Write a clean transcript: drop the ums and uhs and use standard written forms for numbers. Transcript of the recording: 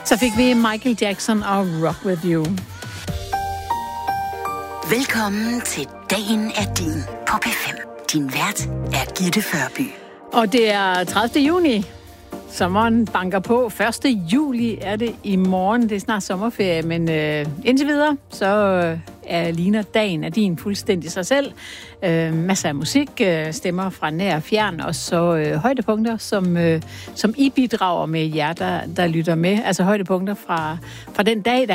Så fik vi Michael Jackson og Rock With You. Velkommen til Dagen er din på P5. Din vært er Gitte Førby. Og det er 30. juni. Sommeren banker på. 1. juli er det i morgen. Det er snart sommerferie, men indtil videre, så ligner dagen af din fuldstændig sig selv. Masser af musik, stemmer fra nær og fjern, og så højdepunkter, som I bidrager med jer, der lytter med. Altså højdepunkter fra den dag, der